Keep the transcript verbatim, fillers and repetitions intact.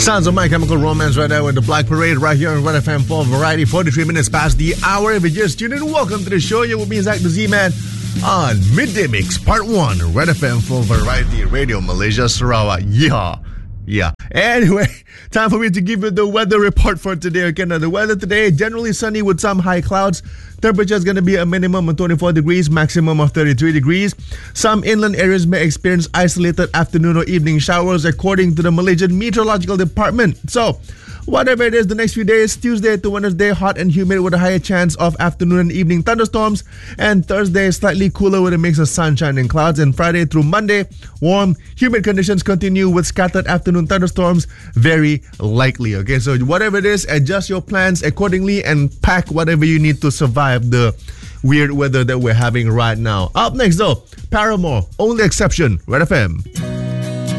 Sounds of My Chemical Romance right there with the Black Parade right here on Red F M for Variety. forty-three minutes past the hour. If you just tuned in, welcome to the show. You will be Zach the Z-Man on Midday Mix Part one. Red F M for Variety Radio Malaysia Sarawak. Yeah. Yeah. Anyway, time for me to give you the weather report for today. Okay, now the weather today, generally sunny with some high clouds. Temperature is going to be a minimum of twenty-four degrees, maximum of thirty-three degrees. Some inland areas may experience isolated afternoon or evening showers according to the Malaysian Meteorological Department. So, whatever it is, the next few days, Tuesday to Wednesday, hot and humid with a higher chance of afternoon and evening thunderstorms. And Thursday, slightly cooler with a mix of sunshine and clouds. And Friday through Monday, warm, humid conditions continue with scattered afternoon thunderstorms very likely. Okay, so whatever it is, adjust your plans accordingly and pack whatever you need to survive the weird weather that we're having right now. Up next though, Paramore, Only Exception, Red F M.